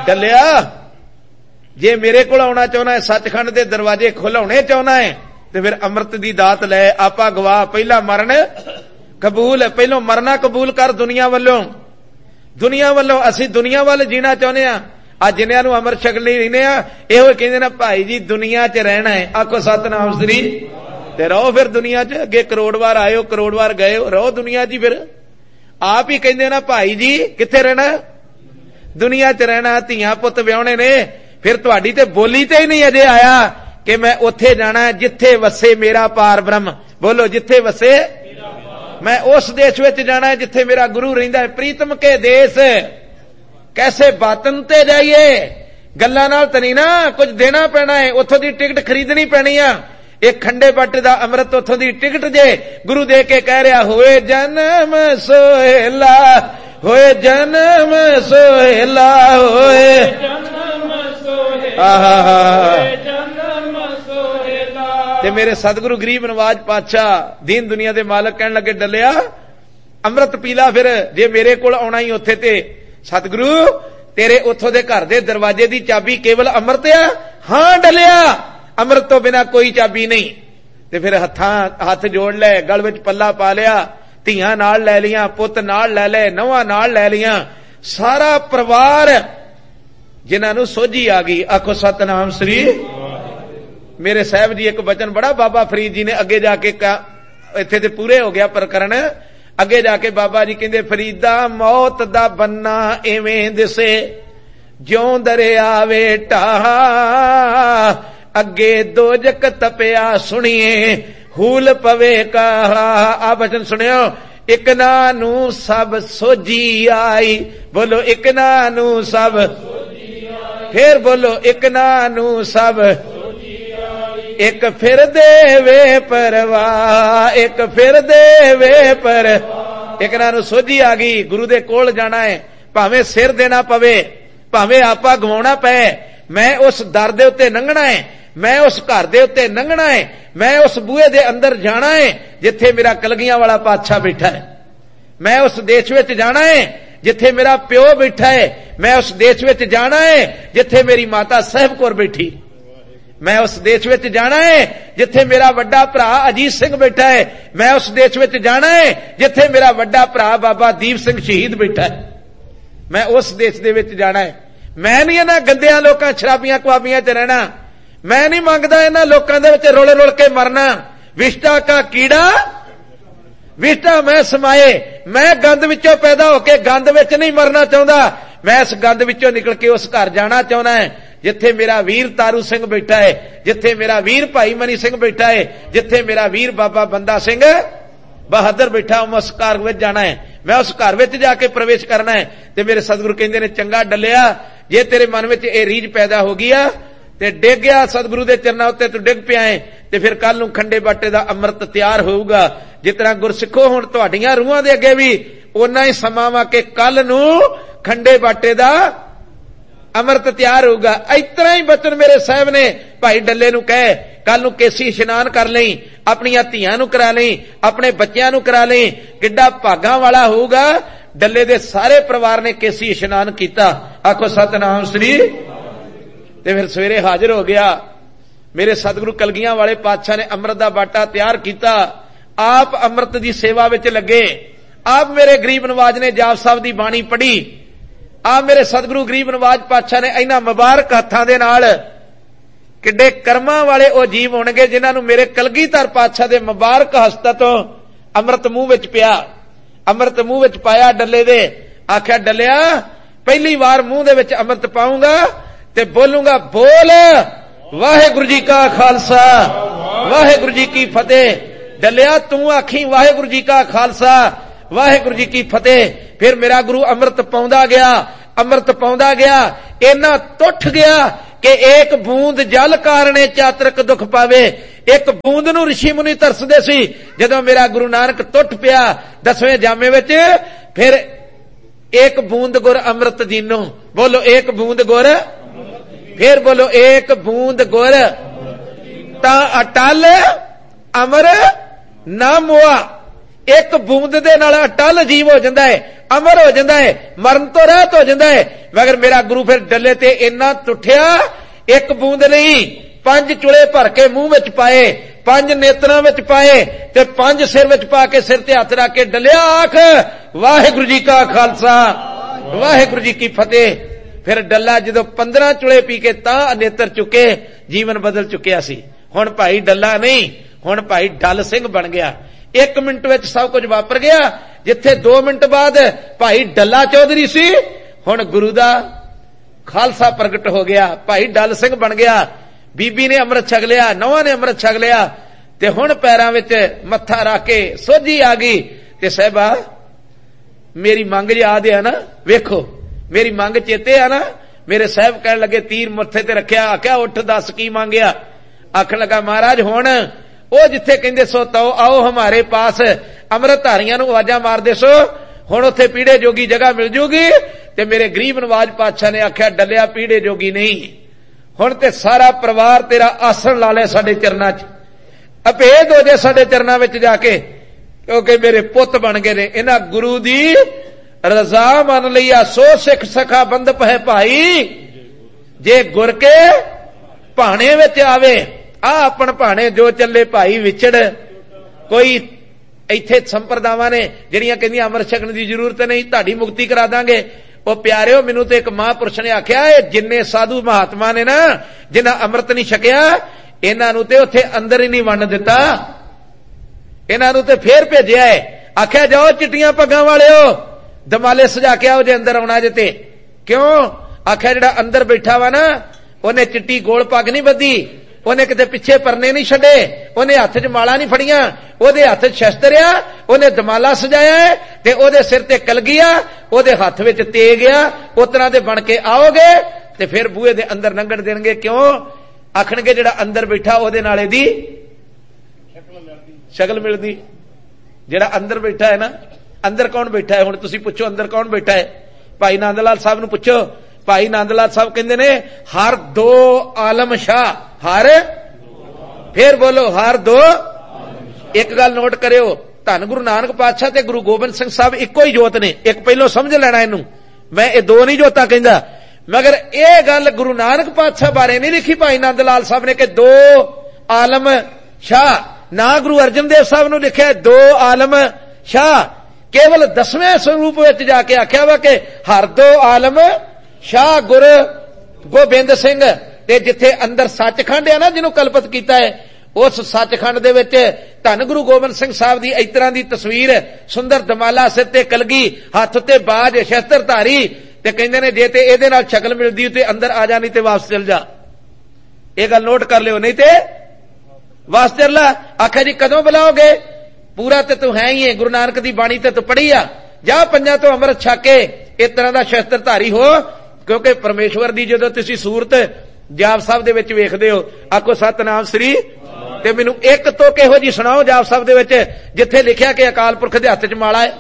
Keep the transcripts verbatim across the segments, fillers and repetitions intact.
डलिया जे मेरे को आना चाहना है, सचखंड के दरवाजे खुलाने चाहना है, तो फिर अमृत की दात लै। आपा गवाह पहला मरण कबूल, पहलो मरना कबूल कर दुनिया वालों। दुनिया वालों असी दुनिया वाल जीना चाहते हैं। अज जिन्होंने अमृत छकने रहने यो कहते ना भाई जी दुनिया च रहना है। आखो सतनाम श्री ते रहो फिर दुनिया च। अगे करोड़ बार आयो करोड़ बार गए, रहो दुनिया च। फिर आप ही कहते ना भाई जी किथे रहना, दुनिया च रहना। धियां पुत व्याहने ने, फिर तुहाडी ते बोली ते ही नहीं अजे आया कि मैं उथे जाना जिथे वसे मेरा पार ब्रह्म। बोलो जिथे वसे, मैं उस देश विच जाना है जिथे मेरा गुरु रहिंदा है। प्रीतम के देश कैसे बातन ते जाइए, गल्लां नाल तो नहीं ना, कुछ देना पैना है। उथों दी टिकट खरीदनी पैनी आ। एक खंडे बट दा अमृत उथों दी टिकट जे गुरु दे के कह रहा होए जन्म सोहेला, होए जन्म सोहेला, होए जन्म सोहेला, ते मेरे सतगुरु गरीब नवाज पातशाह दीन दुनिया दे मालक कहन लगे डलिया अमृत पीला। फिर जे मेरे कोल आना ही उथे ते सतगुरु तेरे उथों दे घर दे दरवाजे दी चाबी केवल अमृत आ। हां डलिया अमृत तो बिना कोई चाबी नहीं। ते फिर हत्थां हथ जोड़ ले, गल विच पल्ला पा लिया, धियां नाल लै लियां, पुत नाल लै ले, नौवां नाल लै लियां, सारा परिवार जिन्हां नूं सोझी आ गई। आखो सतनाम श्री। मेरे साहब जी एक वचन बड़ा बाबा फरीद जी ने अगे जाके इत्थे ते पूरे हो गया प्रकरण। अगे जाके बाबा जी कहंदे फरीदा मौत दा बन्ना इवें दिसे ज्यों दरिया वेटा, अगे दोजक तपिया सुनिए हूल पवे कहा। आ वचन सुनियो, एक ना नू सब सोझी आई। बोलो एक ना नू सब, फिर बोलो एक ना नू सब, एक फिर देवे परवाह, एक फिर देवे पर। एक ना नू सोझी आ गई, गुरु दे कोल जाना है, भावें सिर देना पवे, भावें आपा गवाउणा पए, मैं उस दर दे उत्ते लंघना है, मैं उस घर दे उत्ते लंघना है, मैं उस बूहे दे अंदर जाना है जिथे मेरा कलगियां वाला पातशाह बैठा है। मैं उस देश विच जाना है जिथे मेरा प्यो बैठा है। मैं उस देश विच जाना है जिथे मेरी माता साहब कौर बैठी। मैं उस देश विच जाना है जिथे मेरा वड्डा भरा अजीत सिंह बैठा है। मैं उस देश विच जाना है जिथे मेरा वड्डा भरा बाबा दीप सिंह शहीद बैठा है। मैं उस देश दे विच जाना है। मैं नहीं इन्हां गंदियां लोकां शराबियां कुआबियां च रहना। मैं नहीं मंगदा इन्हां लोकां दे विच रुल रुल के मरना। विष्टा का कीड़ा विष्टा मैं समाये। मैं गंद विचों पैदा होके गंद विच नहीं मरना चाहुंदा। मैं इस गंद विचों निकल के उस घर जाना चाहुंदा है जिथे मेरा वीर तारू सिंह बैठा है, जिथे मेरा वीर भाई मनी सिंह बैठा है, जिथे मेरा वीर बाबा बंदा सिंह बहादुर बैठा। उस घर में जाना है, मैं उस घर में जाके प्रवेश करना है। ते मेरे सतगुरु कहंदे ने चंगा डलिया जे तेरे मन में यह रीझ पैदा हो गई आ ते डिग गया सतगुरु के चरणों उत्ते तू डिग पिया है, ते फिर कल नूं खंडे बाटे दा अमृत तैयार होऊगा। जितना गुरसिखो हुण तुहाडीआं रूहां दे अगे भी उन्ना ही समा वा के कल नूं खंडे बाटे दा अमृत तैयार होगा। इतना ही बचन मेरे साहब ने भाई डल्ले नूं कहे कल नूं केसी इशनान कर लई, अपनियां धीआं नूं करा लई, अपने बच्चियां नूं करा लई, किड्डा भागां वाला होऊगा। डल्ले दे सारे परिवार ने केसी इशनान कीता। आखो सतनाम श्री। ते फिर सवेरे हाजिर हो गया। मेरे सतगुरु कलगियां वाले पातशाह ने अमृत दा बाटा तैयार किया। आप अमृत दी सेवा विच लगे। आप मेरे गरीब नवाज ने जाप साहब दी बाणी पढ़ी। आ मेरे सतगुरु गरीब नवाज पातशाह ने इन्हां मुबारक हत्थां दे नाल किड्डे कर्मां वाले ओ जीव होणगे जिन्हां नूं मेरे कलगीधर पातशाह दे मुबारक हस्तां तों अमृत मूंह विच पिया। अमृत मूंह विच पाया डल्ले दे। आख्या डलिया पहली बार मूंह दे विच अमृत पाऊंगा ते बोलूंगा बोल वाहिगुरू जी का खालसा वाहिगुरू जी की फतेह। डलिया तू आखी वाहिगुरू जी का खालसा वाहिगुरू जी की फतेह। फिर मेरा गुरु अमृत पाउंदा गया, अमृत पाउंदा गया, इन्ना टुट गया कि एक बूंद जल कारणे चातरक दुख पावे। एक बूंद नूं ऋषि मुनि तरसदे सी। जदों मेरा गुरु नानक टुट पिया दसवें जामे विच, फिर एक बूंद गुर अमृत दीनो। बोलो एक बूंद गुर, फिर बोलो एक बूंद गुर ता अटल अमर ना मोआ। एक बूंद दे नाल अटल जीव हो जांदा है। अमर हो जाता है, मरण तो रहत हो जाता है। मगर मेरा गुरु फिर डले ते इन्ना टुठिया, एक बूंद नहीं, पंज चुले भर के मुंह विच पाए, पंज नेत्रां विच पाए ते पंज सिर विच पा के सिर ते हथ रख के डलिया, आख वाहिगुरू जी का खालसा वाहिगुरू जी की फतेह। फिर डल्ला जदों पंद्रह चुले पी के तां नेत्र चुके, जीवन बदल चुकिया सी। हुण भाई डल्ला नहीं, हुण भाई डल सिंह बन गया। एक मिनट विच सब कुछ वापर गया। जिथे दो मिनट बाद भाई डल्ला चौधरी सी, हुण गुरु दा खालसा प्रगट हो गया, भाई डल सिंह बन गया। बीबी ने अमृत छक लिया, नौहां ने अमृत छक लिया ते हुण पैरां विच मत्था रख के सोझी आ गई ते साहिबा मेरी मंग याद है ना, वेखो मेरी मंग चेते आ ना। मेरे साहब कहन लगे तीर मत्थे ते रखिया, आख्या उठ दस की मांगिया। आखन लगा महाराज हुण ओ जिथे कहंदे सो तो आओ हमारे पास, अमृतधारियां नूं आवाजां मारदे सो, हुण उत्थे पीड़े जोगी जगह मिल जूगी। ते मेरे गरीब नवाज पातशाह ने आख्या डलिया पीड़े जोगी नहीं, हुण ते सारा परिवार तेरा आसन ला ले साडे चरनां च, अभेद हो जाए साडे चरनां विच जाके, क्योंकि मेरे पुत बन गए ने। इन्हां गुरु दी रजा मन लिया, सो सिख सखा बंदप है भाई, जे गुर के भाणे विच आवे। आ अपन भाणे जो चले भाई विछड़, कोई इत्थे संप्रदावां ने जिहड़ियां कहंदियां अमृत छकण दी जरूरत नहीं, तुहाडी मुक्ति करा दांगे। ओ प्यारिओ मैनूं ते एक महापुरुष ने आख्या, जिन्ने साधु महात्मा ने ना जिन्हां अमृत नहीं छकिया, इन्हां नूं ते उत्थे अंदर ही नहीं वण दिता, इन्हां नूं ते फेर भेजिया है। आख्या जाओ चिट्टियां पग्गां वालिओ, दमाले सजा के आओ जे अंदर आउणा जे ते। क्यों? आख्या जिहड़ा अंदर बैठा वा ना, उहने चिट्टी गोल पग नहीं बधी, उहने किते पिछे परने नहीं छड्डे, उहने हत्थ च माला नहीं फड़ियां, ओहदे हत्थ च शस्त्र आ, उहने दमाला सजाया है ते ओहदे सिर ते कलगी आ, ओहदे हत्थ विच तेग आ। उतरां दे बण के आओगे ते फिर बूहे दे अंदर लंघण देणगे। क्यों? आखणगे जिहड़ा अंदर बैठा ओहदे नाल दी शक्ल मिलदी। जिहड़ा अंदर बैठा है ना, अंदर कौन बैठा है? हुण तुसीं पुछो अंदर कौन बैठा है? भाई नंद लाल साहब नूं पुछो। भाई नंद लाल साहब कहंदे ने हर दो आलम शाह, हर फिर बोलो हर दो। एक गल नोट करियो, धन गुरु नानक पातशाह ते गुरु गोबिंद सिंह साहब इक्को ही जोत ने। एक पहलो समझ लेना इनू, मैं ये दो नहीं जोता कहंदा, मगर यह गल गुरु नानक पातशाह बारे नहीं लिखी भाई नंद लाल साहब ने कि दो आलम शाह। ना गुरु अर्जन देव साहब नूं लिखिया दो आलम शाह। केवल दसवें स्वरूप विच जाके आख्या वा कि हर दो आलम शाह गुरु गोबिंद सिंह। ते जिथे अंदर सचखंड है ना, जिन्हों कल्पित किया है, उस सचखंड दे विच धन गुरु गोबिंद सिंह साहब दी इस तरह की तस्वीर, सुंदर दमाला, सिर ते कलगी, हाथ ते बाज, शस्त्रधारी। ते कहंदे ने जे ते इहदे नाल शक्ल मिलदी ते अंदर आ जा, नहीं ते वापस चल जा। ये गल नोट कर लियो, नहीं ते वापस चल ला। आखिया जी कदों बुलाओगे? पूरा ते तू है ही है, गुरु नानक दी बाणी ते तू पढ़ी आ, जा पंजां तो अमृत छक के इस तरह का शस्त्रधारी हो। क्योंकि परमेश्वर दी जदों तुसीं सूरत जाप साहब दे विच वेखदे हो, आखो सतनाम श्री, ते मैनूं एक तो किहो जी सुणाओ जाप साहब दे विच जिथे लिखिया कि अकाल पुरख दे हत्थ च माला है।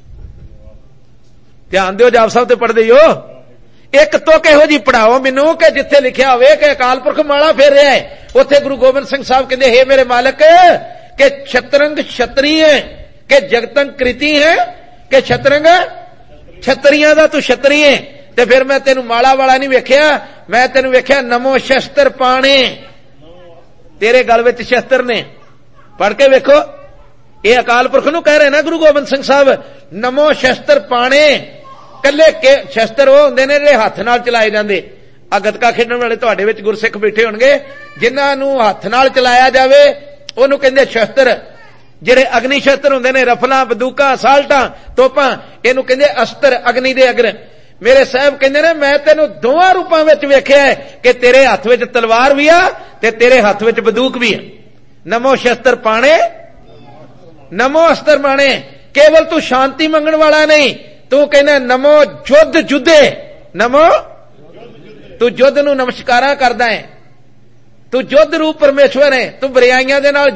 ध्यान दिओ, जाप साहब ते पढ़दे हो, एक तो किहो जी पढ़ाओ मैनूं कि जिथे लिखिया होवे कि अकाल पुरख माला फेर रहा है। उत्थे गुरु गोबिंद सिंह साहब कहंदे, हे मेरे मालक, के छतरंग क्षत्रिय है के जगतंग कृति है के छतरंग छतरियां दा तू क्षत्रिय है। ते फिर मैं तेनू माला वाला नहीं वेख्या, मैं तेनू वेख्या नमो शस्त्र पाणे। तेरे गल विच शस्त्र ने, पढ़ के वेखो। ये अकाल पुरख नूं कह रहे ना गुरु गोबिंद सिंह साहब, नमो शस्त्र पाणे। कल्ले के शस्त्र वो हुंदे ने जिहड़े हत्थ नाल चलाए जांदे। आ गतका खेडण वाले तुहाडे विच गुरसिख बैठे होणगे, जिन्हां नूं हत्थ नाल चलाया जावे ओनू कहंदे शस्त्र। जिहड़े अग्नि शस्त्र हुंदे ने, रफलां, बंदूकां, साल्टां, तोपां, इहनूं कहंदे अस्त्र, अग्नि दे अग्र। मेरे साहब कहंदे ने मैं तेनू दोवां रूपां विच वेखिआ है कि तेरे हत्थ विच तलवार भी आ ते तेरे हत्थ विच बंदूक भी है। नमो शस्त्र पाणे, नमो अस्त्र पाणे। केवल तू शांति मंगण वाला नहीं, तू कहना नमो युद्ध जुद्धे। नमो, तू युद्ध नूं नमस्कारा करदा है, तू युद्ध रूप परमेश्वर है, तू बुराइयां दे नाल